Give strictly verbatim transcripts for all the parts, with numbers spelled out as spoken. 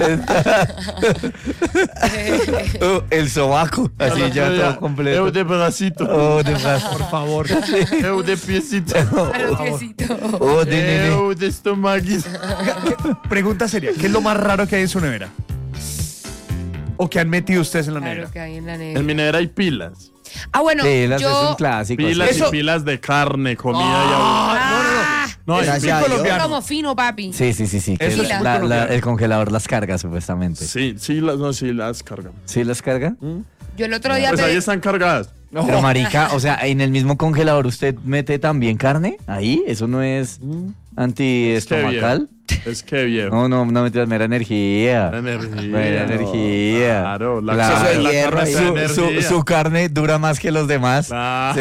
Uh, el sobaco, así ya todo completo. Eu de bracito. Oh, de brazo. Por favor. Eu de piecito. Pero piecito. Oh, de nene. Eu de estomaguis. Pregunta seria, ¿qué es lo más raro que hay en su nevera? ¿O que han metido ustedes en la Claro nevera? que hay en la nevera. En mi nevera hay pilas. Ah, bueno, Sí, las es yo... un clásico. Pilas así. Eso- y pilas de carne, comida Ah, y no, no, no. Eso hay es muy pilas. colombiano. como fino, papi. Sí, sí, sí, sí. que Eso la- es muy la- la- colombiano. el congelador las carga, supuestamente. Sí, sí, las, no, sí, las cargan. ¿Sí las carga? Yo el otro día Pues pedí- ahí están cargadas. Pero marica, o sea, en el mismo congelador usted mete también carne, ahí, eso no es antiestomacal. Es que viejo. No, no, no metas mera energía. La energía. Mera energía. Claro, la, Claro. carne- Eso la de hierro carne ahí. está Su, su- energía. su carne dura más que los demás. Claro.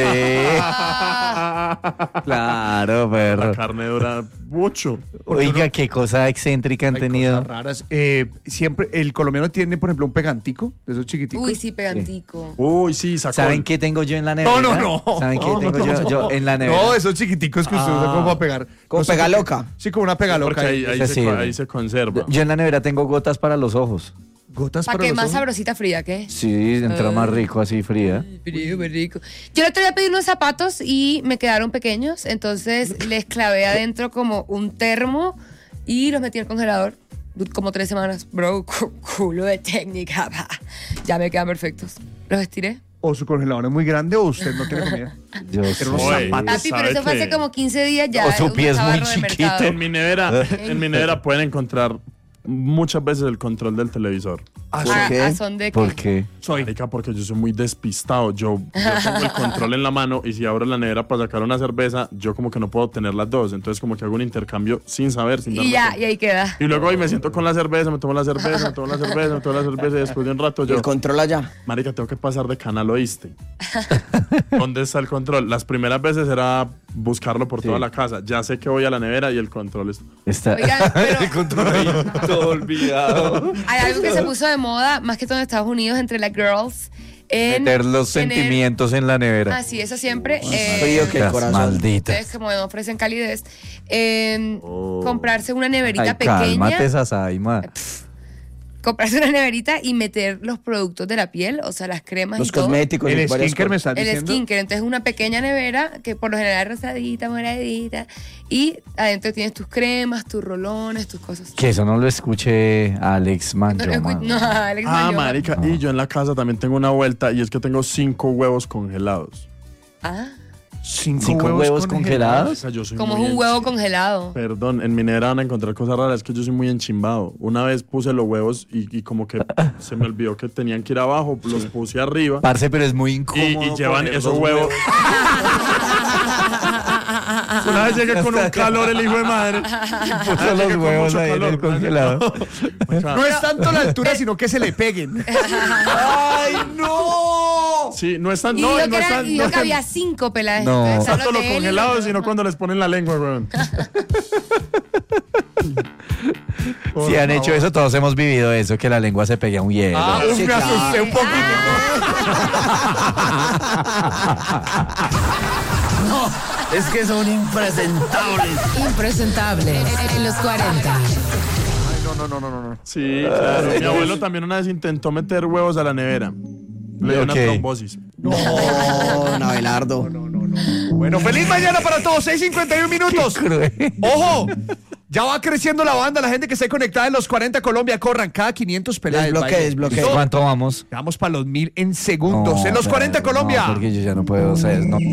Sí, claro, La perro. carne dura mucho. Oiga, qué cosa excéntrica han Hay tenido. cosas raras. Eh, siempre, el colombiano tiene, por ejemplo, un pegantico de esos chiquiticos. Uy, sí, pegantico. Uy, sí, sacó. ¿Saben qué tengo yo en la nevera? No, no, no. ¿Saben qué No, tengo no, yo, no. yo en la nevera? No, esos chiquiticos que usted usa como para pegar. Como No sé pega por qué. loca. Sí, como una pega Porque loca. ahí, ahí Esa se, sí, co- ¿no? ahí se conserva. Yo en la nevera tengo gotas para los ojos. Gotas ¿Para para qué los más ojos. sabrosita fría, qué? Sí, entra más rico así fría. Frío, muy rico. Yo el otro día pedí unos zapatos y me quedaron pequeños, entonces les clavé adentro como un termo y los metí en el congelador. Como tres semanas. Bro, cu- culo de técnica. pa. Ya me quedan perfectos. Los estiré. O su congelador es muy grande o usted no tiene comida. Yo Pero unos Oye. zapatos. Papi, pero ¿sabe eso fue qué? hace como quince días ya. O su unos pie es muy tabarros de chiquito. mercado. En mi nevera, en mi nevera pueden encontrar muchas veces el control del televisor. Ah, ¿Por ¿A, qué? a son de ¿Por qué? qué? soy. Marica, porque yo soy muy despistado. Yo, yo tengo el control en la mano y si abro la nevera para sacar una cerveza, yo como que no puedo tener las dos. Entonces como que hago un intercambio sin saber, sin darme Y ya, cuenta. y ahí queda. Y luego hoy me siento con la cerveza, me tomo la cerveza, me tomo la cerveza, me tomo la cerveza y después de un rato Y yo... el control allá. Marica, tengo que pasar de canal, ¿oíste? ¿Dónde está el control? Las primeras veces era buscarlo por toda Sí. la casa. Ya sé que voy a la nevera y el control está... Está Oigan, pero- el control ahí todo olvidado. Hay algo que se puso de moda, más que todo en Estados Unidos, entre las girls. En Meter los tener- sentimientos en la nevera. Ah, sí, eso siempre. eh, frío que el Las corazón. malditas. Ustedes como no ofrecen calidez. eh, Oh. Comprarse una neverita Ay, pequeña. cálmate, Sasaima. Comprarse una neverita y meter los productos de la piel, o sea, las cremas Los y todo. cosméticos. y El varias skincare me cosas. está El diciendo. skincare, entonces una pequeña nevera que por lo general es rosadita, moradita, y adentro tienes tus cremas, tus rolones, tus cosas. Que eso no lo escuche Alex No, Mancho, no, man. no, Alex Ah, Manlloma. marica, y yo en la casa también tengo una vuelta y es que tengo cinco huevos congelados. Ah, Cinco, ¿Cinco huevos congelados? O sea, yo soy como muy es un huevo enchi- congelado. Perdón, en mi nevera van a encontrar cosas raras, es que yo soy muy enchimbado. Una vez puse los huevos y, y como que se me olvidó que tenían que ir abajo, los puse arriba Parce, pero es muy y, incómodo. y llevan poner esos los huevos. Una vez llegué con un calor el hijo de madre. Puso los huevos ahí en el congelador. No es tanto la altura, sino que se le peguen. ¡Ay, no! Sí, no están, Y no, dijo no que, era- están, y dijo no que había cinco peladas. No. Entonces, tanto solo los de él y congelados, los sino demás. cuando les ponen la lengua, weón. Si han hecho eso, todos hemos vivido eso, que la lengua se pegue a un hielo. Ah, uf, Sí, me claro. asusté un poquito. Es que son impresentables. Impresentable. En los cuarenta. No, no, no, no, no. Sí, claro. Mi abuelo también una vez intentó meter huevos a la nevera. Le dio una Ok. trombosis. No, don Abelardo. Bueno, feliz mañana para todos. seis cincuenta y uno minutos. Cruel. ¡Ojo! Ya va creciendo la banda, la gente que está conectada en los cuarenta Colombia, corran cada quinientos peladas. Desbloquee, baile. desbloquee. ¿Listo? ¿Cuánto vamos? Vamos para los mil en segundos. No, en los cuarenta pero Colombia. no, porque yo ya no puedo, o sea, no.